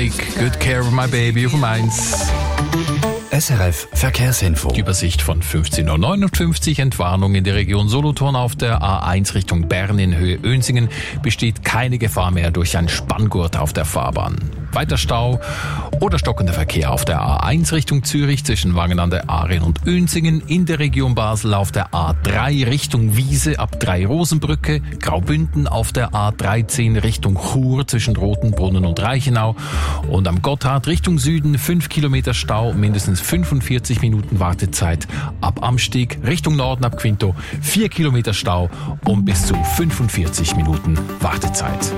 Musik. Good Care of My Baby auf dem 1. SRF Verkehrsinfo. Die Übersicht von 15.59 Uhr. Entwarnung in der Region Solothurn auf der A1 Richtung Bern in Höhe Önsingen. Besteht keine Gefahr mehr durch einen Spanngurt auf der Fahrbahn. Weiter Stau oder stockender Verkehr auf der A1 Richtung Zürich zwischen Wangen an der Aare und Önsingen. In der Region Basel auf der A3 Richtung Wiese ab 3 Rosenbrücke. Graubünden auf der A13 Richtung Chur zwischen Rotenbrunnen und Reichenau. Und am Gotthard Richtung Süden 5 Kilometer Stau, mindestens 45 Minuten Wartezeit. Ab Amsteg Richtung Norden ab Quinto 4 Kilometer Stau und bis zu 45 Minuten Wartezeit.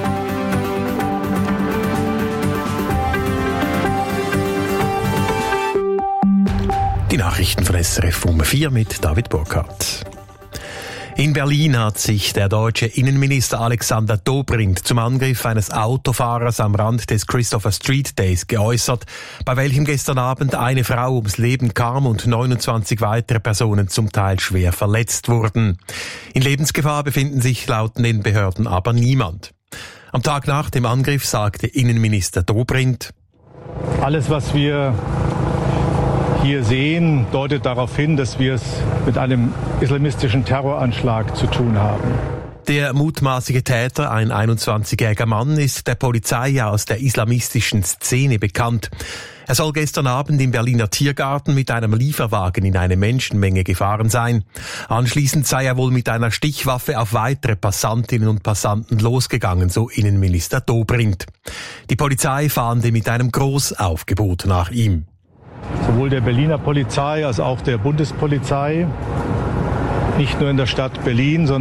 Die Nachrichten von SRF um 4 mit David Burkhardt. In Berlin hat sich der deutsche Innenminister Alexander Dobrindt zum Angriff eines Autofahrers am Rand des Christopher Street Days geäußert, bei welchem gestern Abend eine Frau ums Leben kam und 29 weitere Personen zum Teil schwer verletzt wurden. In Lebensgefahr befinden sich laut den Behörden aber niemand. Am Tag nach dem Angriff sagte Innenminister Dobrindt: Alles, was wir hier sehen, deutet darauf hin, dass wir es mit einem islamistischen Terroranschlag zu tun haben. Der mutmaßliche Täter, ein 21-jähriger Mann, ist der Polizei aus der islamistischen Szene bekannt. Er soll gestern Abend im Berliner Tiergarten mit einem Lieferwagen in eine Menschenmenge gefahren sein. Anschließend sei er wohl mit einer Stichwaffe auf weitere Passantinnen und Passanten losgegangen, so Innenminister Dobrindt. Die Polizei fahnde mit einem Großaufgebot nach ihm. Sowohl der Berliner Polizei als auch der Bundespolizei, nicht nur in der Stadt Berlin, sondern